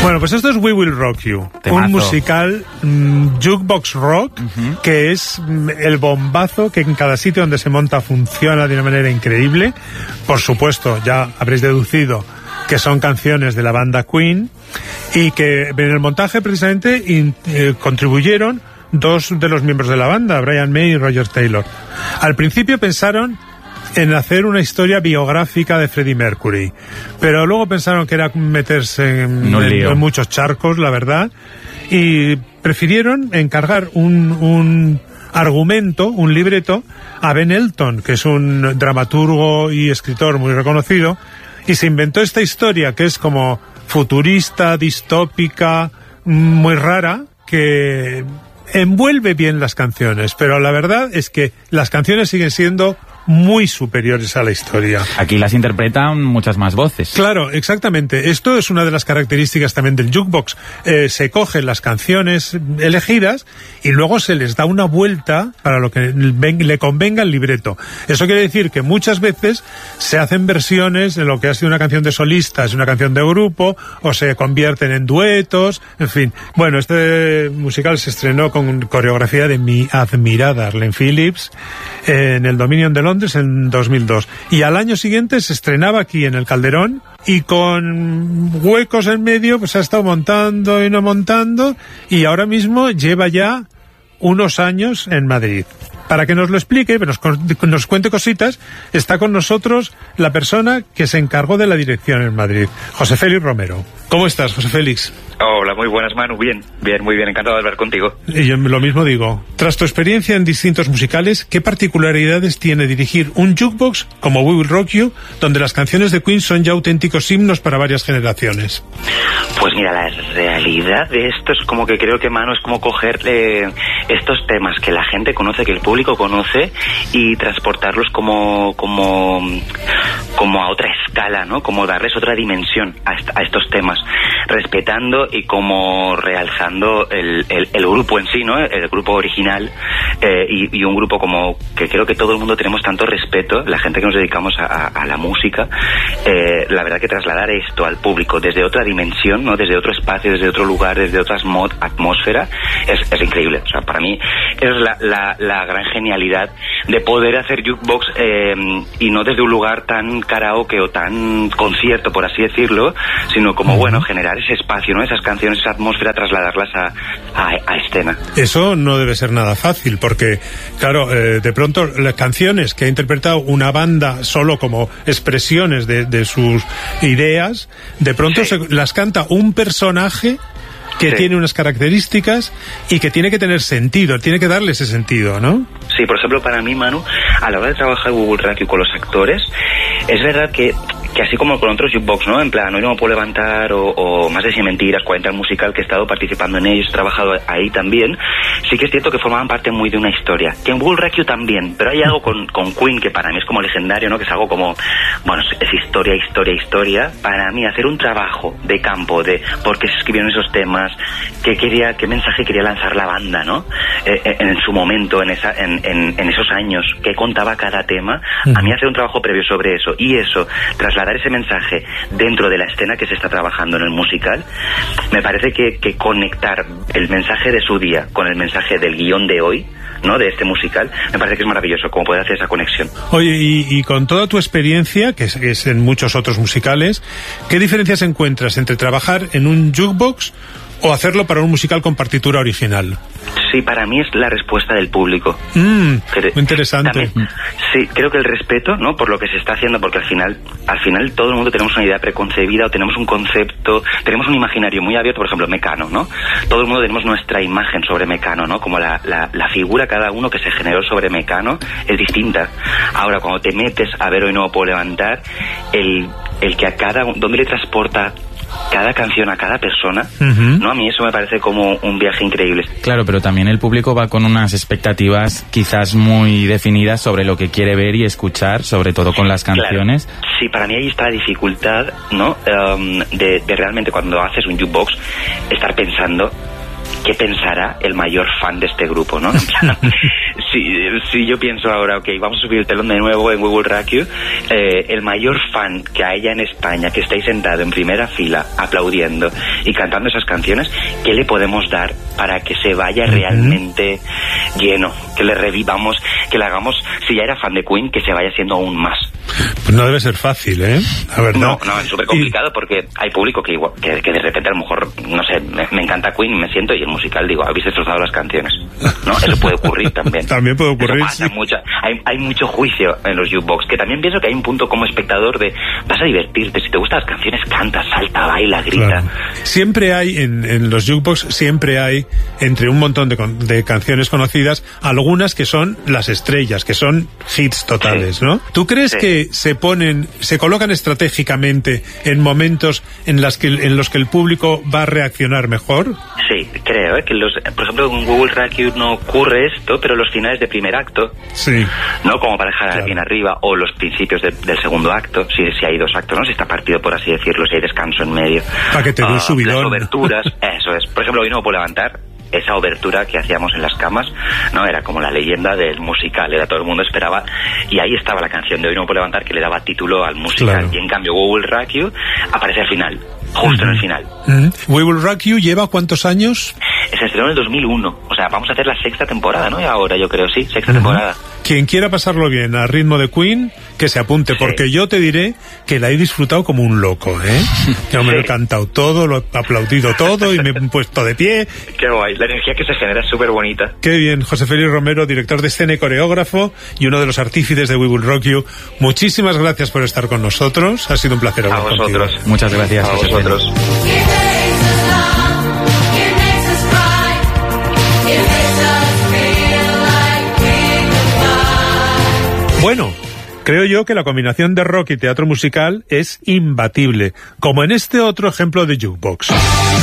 Bueno, pues esto es We Will Rock You, un musical jukebox rock, que es el bombazo que en cada sitio donde se monta funciona de una manera increíble. Por supuesto, ya habréis deducido que son canciones de la banda Queen, y que en el montaje precisamente contribuyeron dos de los miembros de la banda, Brian May y Roger Taylor. Al principio pensaron en hacer una historia biográfica de Freddie Mercury, pero luego pensaron que era meterse en muchos charcos, la verdad, y prefirieron encargar un argumento, un libreto, a Ben Elton, que es un dramaturgo y escritor muy reconocido, y se inventó esta historia que es como futurista, distópica, muy rara, que envuelve bien las canciones, pero la verdad es que las canciones siguen siendo muy superiores a la historia. Aquí las interpretan muchas más voces. Claro, exactamente. Esto es una de las características también del jukebox. Se cogen las canciones elegidas y luego se les da una vuelta para lo que le convenga al libreto. Eso quiere decir que muchas veces se hacen versiones de lo que ha sido una canción de solistas, una canción de grupo, o se convierten en duetos, en fin. Bueno, este musical se estrenó con coreografía de mi admirada Arlene Phillips en el Dominion de Londres en 2002, y al año siguiente se estrenaba aquí en el Calderón, y con huecos en medio pues ha estado montando y no montando, y ahora mismo lleva ya unos años en Madrid. Para que nos lo explique, nos cuente cositas, está con nosotros la persona que se encargó de la dirección en Madrid, José Félix Romero. ¿Cómo estás, José Félix? Hola, muy buenas, Manu. Bien, muy bien, encantado de hablar contigo. Y yo lo mismo digo. Tras tu experiencia en distintos musicales, ¿qué particularidades tiene dirigir un jukebox como We Will Rock You, donde las canciones de Queen son ya auténticos himnos para varias generaciones? Pues mira, la realidad de esto es como que creo que, Manu, es como coger estos temas que la gente conoce, que el público conoce, y transportarlos como a otra escala, ¿no? Como darles otra dimensión a estos temas, respetando y como realzando el grupo en sí, ¿no? El grupo original, y un grupo como que creo que todo el mundo tenemos tanto respeto, la gente que nos dedicamos a la música, la verdad que trasladar esto al público desde otra dimensión, ¿no? Desde otro espacio, desde otro lugar, desde otra atmósfera, es increíble. O sea, para mí es la gran genialidad de poder hacer jukebox, y no desde un lugar tan karaoke o tan concierto, por así decirlo, sino como, bueno, generar ese espacio, ¿no? Esas canciones, esa atmósfera, trasladarlas a escena. Eso no debe ser nada fácil, porque, claro, de pronto las canciones que ha interpretado una banda solo como expresiones de sus ideas, de pronto sí, las canta un personaje que sí, tiene unas características y que tiene que tener sentido, tiene que darle ese sentido, ¿no? Sí, por ejemplo, para mí, Manu, a la hora de trabajar We Will Rock You con los actores, es verdad que así como con otros jukebox, ¿no? En plan, Hoy no me puedo levantar, o Más de 100 mentiras, 40 el musical, que he estado participando en ellos, he trabajado ahí también, sí que es cierto que formaban parte muy de una historia. Que en We Will Rock You también, pero hay algo con Queen que para mí es como legendario, ¿no? Que es algo como, bueno, es historia. Para mí, hacer un trabajo de campo, de por qué se escribieron esos temas, qué mensaje quería lanzar la banda, ¿no? En su momento, en esos años, qué contaba cada tema, a mí hacer un trabajo previo sobre eso, y eso, trasladar ese mensaje dentro de la escena que se está trabajando en el musical, me parece que conectar el mensaje de su día con el mensaje del guión de hoy, ¿no? De este musical, me parece que es maravilloso cómo poder hacer esa conexión. Oye, y con toda tu experiencia, que es en muchos otros musicales, ¿qué diferencias encuentras entre trabajar en un jukebox o hacerlo para un musical con partitura original? Sí, para mí es la respuesta del público. Muy interesante. También, sí, creo que el respeto, ¿no? Por lo que se está haciendo, porque al final todo el mundo tenemos una idea preconcebida, o tenemos un concepto, tenemos un imaginario muy abierto. Por ejemplo, Mecano, ¿no? Todo el mundo tenemos nuestra imagen sobre Mecano, ¿no? Como la figura, cada uno que se generó sobre Mecano es distinta. Ahora, cuando te metes a ver Hoy no me puedo levantar, el que a donde le transporta cada canción a cada persona, ¿no? A mí eso me parece como un viaje increíble. Claro, pero también el público va con unas expectativas quizás muy definidas sobre lo que quiere ver y escuchar, sobre todo con las canciones. Claro. Sí, para mí ahí está la dificultad, ¿no? De realmente, cuando haces un jukebox, estar pensando ¿qué pensará el mayor fan de este grupo, ¿no? Si yo pienso ahora, ok, vamos a subir el telón de nuevo en We Will Rock You, el mayor fan que haya en España, que estáis sentado en primera fila aplaudiendo y cantando esas canciones, ¿qué le podemos dar para que se vaya realmente lleno? Que le revivamos, que le hagamos, si ya era fan de Queen, que se vaya siendo aún más. Pues no debe ser fácil, ¿eh? La verdad. No, es súper complicado porque hay público que de repente a lo mejor, no sé, me encanta Queen, me siento y el musical digo, habéis destrozado las canciones. ¿No? Eso puede ocurrir también. También puede ocurrir, pasa, sí. Hay mucho juicio en los jukebox, que también pienso que hay un punto como espectador de, vas a divertirte, si te gustan las canciones, canta, salta, baila, grita. Claro. Siempre hay, en los jukebox, siempre hay, entre un montón de canciones conocidas, algunas que son las estrellas, que son hits totales, ¿no? ¿Tú crees que se colocan estratégicamente en momentos en los que el público va a reaccionar mejor? Sí, creo, que por ejemplo en We Will Rock You no ocurre esto, pero los finales de primer acto, sí, ¿no? Como para dejar a alguien arriba, o los principios del segundo acto, si hay dos actos, ¿no? Si está partido, por así decirlo, si hay descanso en medio. Para que te dé un subidón. Las oberturas, eso es. Por ejemplo, Hoy no me puedo levantar, esa obertura que hacíamos en las camas, ¿no? Era como la leyenda del musical, todo el mundo esperaba, y ahí estaba la canción de Hoy no me puedo levantar, que le daba título al musical. Claro. Y en cambio We Will Rock You aparece al final, justo en el final. We Will Rock You lleva ¿cuántos años? Se estrenó en el 2001, o sea, vamos a hacer la sexta temporada, ¿no? Y ahora yo creo, sí, sexta temporada. Quien quiera pasarlo bien al ritmo de Queen, que se apunte, porque yo te diré que la he disfrutado como un loco, ¿eh? Yo me lo he cantado todo, lo he aplaudido todo y me he puesto de pie. Qué guay, la energía que se genera es súper bonita. Qué bien, José Félix Romero, director de escena y coreógrafo y uno de los artífices de We Will Rock You. Muchísimas gracias por estar con nosotros, ha sido un placer hablar contigo. A vosotros. Muchas gracias, a vosotros. Bueno, creo yo que la combinación de rock y teatro musical es imbatible, como en este otro ejemplo de jukebox.